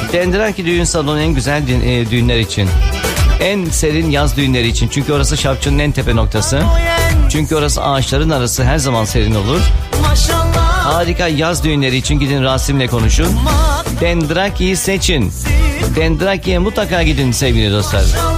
Dendraki düğün salonu en güzel düğünler için. En serin yaz düğünleri için. Çünkü orası Şapçı'nın en tepe noktası. Çünkü orası ağaçların arası, her zaman serin olur. Harika yaz düğünleri için gidin Rasim'le konuşun. Dendraki'yi seçin. Dendraki'ye mutlaka gidin sevgili dostlar.